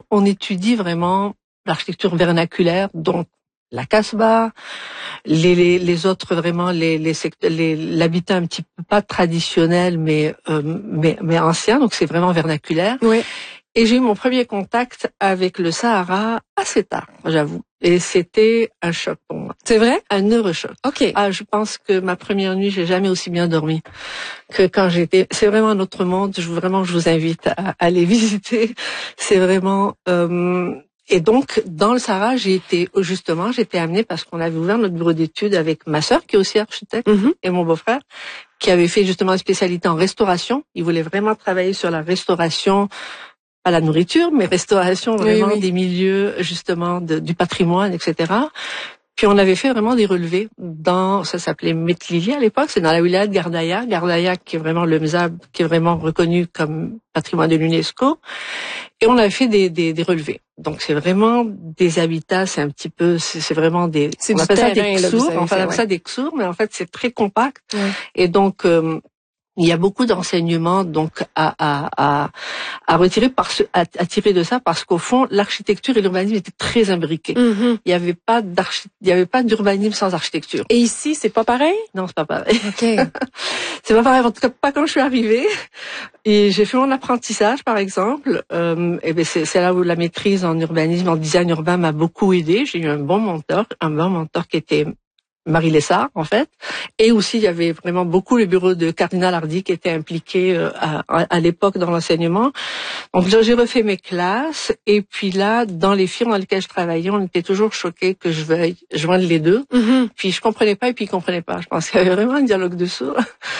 on étudie vraiment l'architecture vernaculaire, donc la Casbah, les autres vraiment l'habitat un petit peu pas traditionnel mais ancien, donc c'est vraiment vernaculaire. Oui. Et j'ai eu mon premier contact avec le Sahara assez tard, j'avoue. Et c'était un choc pour moi. C'est vrai? Un heureux choc. OK. Ah, je pense que ma première nuit, j'ai jamais aussi bien dormi que quand j'étais. C'est vraiment un autre monde. Je vous invite à aller visiter. C'est vraiment. Et donc, dans le Sahara, j'étais amenée parce qu'on avait ouvert notre bureau d'études avec ma sœur, qui est aussi architecte, et mon beau-frère, qui avait fait justement une spécialité en restauration. Il voulait vraiment travailler sur la restauration, pas la nourriture, mais restauration vraiment des milieux, justement, du patrimoine, etc. Puis on avait fait vraiment des relevés ça s'appelait Metlili à l'époque, c'est dans la wilaya de Gardaya. Gardaya qui est vraiment le mzab, qui est vraiment reconnu comme patrimoine de l'UNESCO. Et on avait fait des relevés. Donc c'est vraiment des habitats, c'est un petit peu, c'est vraiment on appelle ça des ksours, on appelle ça des ksours, mais en fait c'est très compact. Ouais. Et donc, il y a beaucoup d'enseignements donc à retirer à tirer de ça parce qu'au fond l'architecture et l'urbanisme étaient très imbriqués. Il y avait pas d'urbanisme sans architecture. Et ici c'est pas pareil? Non, c'est pas pareil. OK. C'est pas pareil, en tout cas pas quand je suis arrivée. Et j'ai fait mon apprentissage par exemple, et ben c'est là où la maîtrise en urbanisme, en design urbain m'a beaucoup aidée. J'ai eu un bon mentor qui était Marie Lessard, en fait. Et aussi, il y avait vraiment beaucoup le bureau de Cardinal Hardy qui était impliqué à l'époque dans l'enseignement. Donc, j'ai refait mes classes. Et puis là, dans les firmes dans lesquelles je travaillais, on était toujours choqués que je veuille joindre les deux. Puis je comprenais pas et puis ils comprenaient pas. Je pense qu'il y avait vraiment un dialogue de sourds.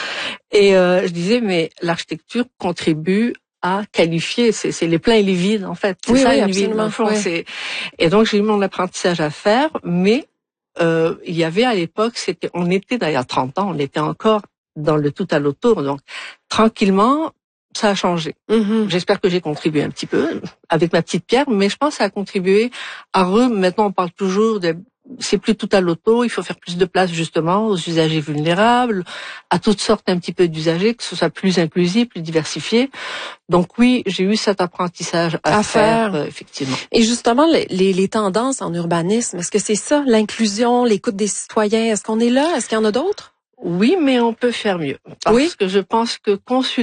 Et je disais, mais l'architecture contribue à qualifier, c'est les pleins et les vides, en fait. C'est ça, une ville, en fond. Et donc, j'ai eu mon apprentissage à faire, mais il y avait à l'époque, on était d'ailleurs 30 ans, on était encore dans le tout à l'autour, donc tranquillement, ça a changé. J'espère que j'ai contribué un petit peu avec ma petite pierre, mais je pense que ça a contribué maintenant on parle toujours c'est plus tout à l'auto, il faut faire plus de place justement aux usagers vulnérables, à toutes sortes un petit peu d'usagers, que ce soit plus inclusif, plus diversifié. Donc oui, j'ai eu cet apprentissage à faire effectivement. Et justement, les tendances en urbanisme, est-ce que c'est ça, l'inclusion, l'écoute des citoyens, est-ce qu'on est là? Est-ce qu'il y en a d'autres? Oui, mais on peut faire mieux. Parce que je pense que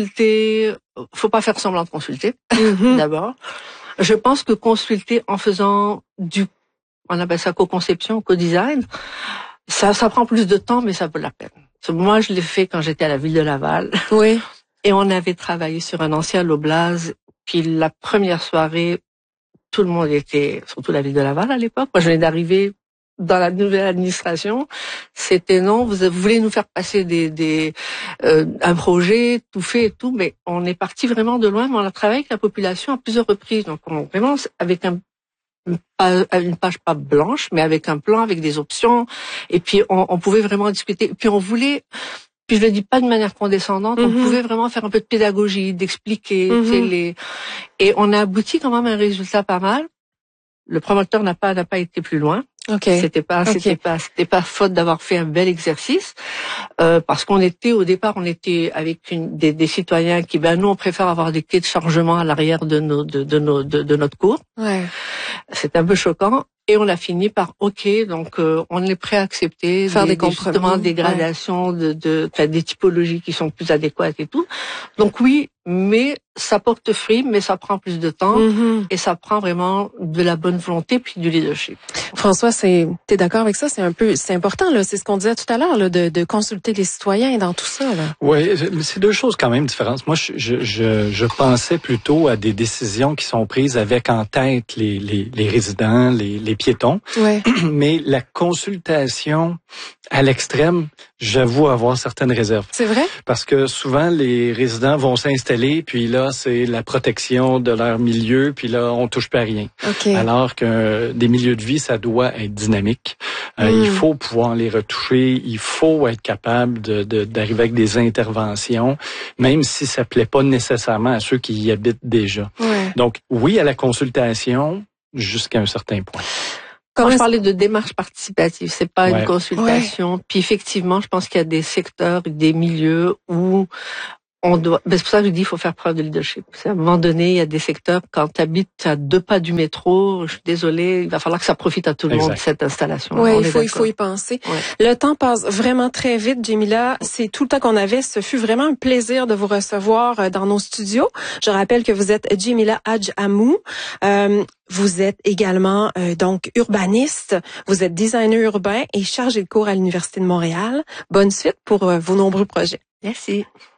faut pas faire semblant de consulter, d'abord. Je pense que consulter en faisant on appelle ça co-conception, co-design, ça prend plus de temps, mais ça vaut la peine. Moi, je l'ai fait quand j'étais à la ville de Laval. Oui. Et on avait travaillé sur un ancien Loblaz. Puis la première soirée, tout le monde était, surtout la ville de Laval à l'époque. Moi, je venais d'arriver dans la nouvelle administration. C'était non, vous voulez nous faire passer un projet tout fait et tout, mais on est parti vraiment de loin. Mais on a travaillé avec la population à plusieurs reprises. Donc, vraiment avec une page pas blanche, mais avec un plan, avec des options. Et puis, on pouvait vraiment discuter. Puis, puis je le dis pas de manière condescendante, on pouvait vraiment faire un peu de pédagogie, d'expliquer, et on a abouti quand même à un résultat pas mal. Le promoteur n'a pas été plus loin. Okay. C'était pas faute d'avoir fait un bel exercice, parce au départ, on était avec des citoyens qui, nous, on préfère avoir des quais de chargement à l'arrière de notre cour. Ouais. C'était un peu choquant. Et on a fini par donc on est prêt à accepter faire des compromis, justement des gradations des typologies qui sont plus adéquates et tout. Donc oui, mais ça porte fruit, mais ça prend plus de temps et ça prend vraiment de la bonne volonté puis du leadership. François, t'es d'accord avec ça? C'est important là. C'est ce qu'on disait tout à l'heure là, de consulter les citoyens dans tout ça là. Oui, c'est deux choses quand même différentes. Moi, je pensais plutôt à des décisions qui sont prises avec en tête les résidents, les piétons. Ouais. Mais la consultation à l'extrême, j'avoue avoir certaines réserves. C'est vrai? Parce que souvent, les résidents vont s'installer, puis là, c'est la protection de leur milieu, puis là, on touche pas à rien. Okay. Alors que des milieux de vie, ça doit être dynamique. Il faut pouvoir les retoucher, il faut être capable d'arriver avec des interventions, même si ça plaît pas nécessairement à ceux qui y habitent déjà. Ouais. Donc, oui à la consultation, jusqu'à un certain point. Quand je parlais de démarche participative, c'est pas une consultation. Ouais. Puis effectivement, je pense qu'il y a des secteurs, des milieux où c'est pour ça que je dis, il faut faire preuve de leadership. À un moment donné, il y a des secteurs, quand tu habites à 2 pas du métro, je suis désolée, il va falloir que ça profite à tout le monde, cette installation. Oui, il faut y penser. Ouais. Le temps passe vraiment très vite, Djémila. C'est tout le temps qu'on avait. Ce fut vraiment un plaisir de vous recevoir dans nos studios. Je rappelle que vous êtes Djémila Hadj Amou. Vous êtes également donc urbaniste, vous êtes designer urbain et chargé de cours à l'Université de Montréal. Bonne suite pour vos nombreux projets. Merci.